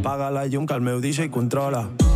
Apaga la llum que el meu DJ controla.